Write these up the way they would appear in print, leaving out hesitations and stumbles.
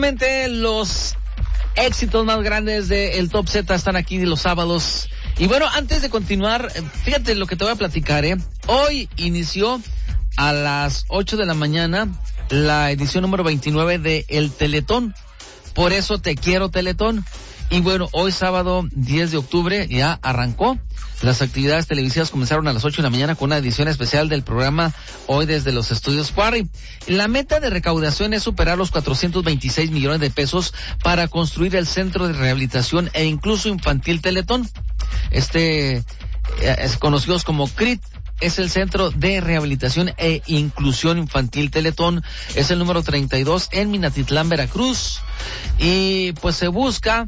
Los éxitos más grandes del Top Z están aquí los sábados. Y bueno, antes de continuar, fíjate lo que te voy a platicar, Hoy inició a las 8 de la mañana la edición número 29 de El Teletón. Por eso te quiero, Teletón. Y bueno, hoy sábado 10 de octubre ya arrancó. Las actividades televisivas comenzaron a las 8 de la mañana con una edición especial del programa Hoy desde los estudios Quarry. La meta de recaudación es superar los 426 millones de pesos para construir el centro de rehabilitación e incluso infantil Teletón. Es conocidos como CRIT. Es el Centro de Rehabilitación e Inclusión Infantil Teletón. Es el número 32 en Minatitlán, Veracruz. Y pues se busca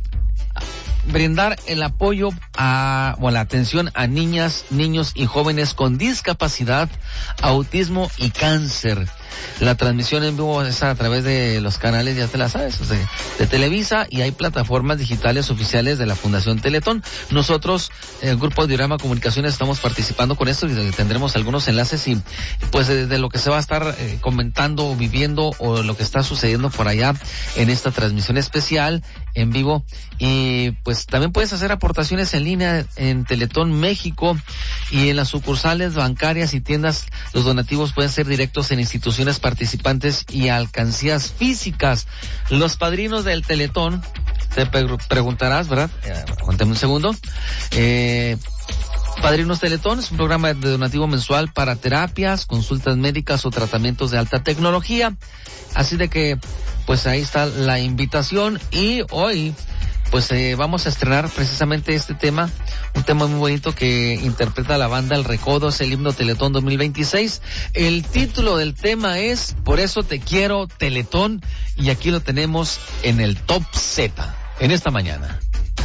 brindar el apoyo la atención a niñas, niños y jóvenes con discapacidad, autismo y cáncer. La transmisión en vivo es a través de los canales, ya te la sabes, de Televisa, y hay plataformas digitales oficiales de la Fundación Teletón. Nosotros, el Grupo Diorama Comunicaciones, estamos participando con esto y tendremos algunos enlaces y pues de lo que se va a estar comentando o viviendo o lo que está sucediendo por allá en esta transmisión especial en vivo. Y pues también puedes hacer aportaciones en línea en Teletón México y en las sucursales bancarias y tiendas. Los donativos pueden ser directos en instituciones participantes y alcancías físicas. Los padrinos del Teletón, te preguntarás, ¿verdad? Aguántame un segundo. Padrinos Teletón es un programa de donativo mensual para terapias, consultas médicas o tratamientos de alta tecnología. Así de que, pues ahí está la invitación. Y hoy, pues vamos a estrenar precisamente este tema, un tema muy bonito que interpreta la banda El Recodo, es el himno Teletón 2026. El título del tema es Por eso te quiero, Teletón, y aquí lo tenemos en el Top Z, en esta mañana.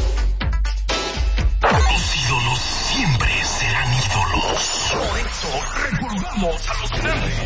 Los ídolos siempre serán ídolos. Por eso recordamos a los grandes.